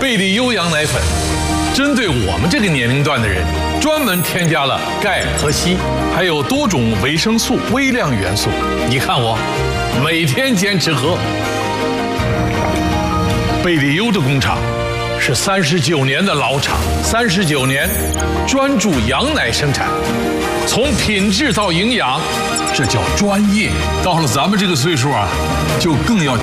贝利优羊奶粉，针对我们这个年龄段的人，专门添加了钙和硒，还有多种维生素、微量元素。你看我，每天坚持喝。贝利优的工厂是39年的老厂，39年专注羊奶生产，从品质到营养，这叫专业。到了咱们这个岁数啊，就更要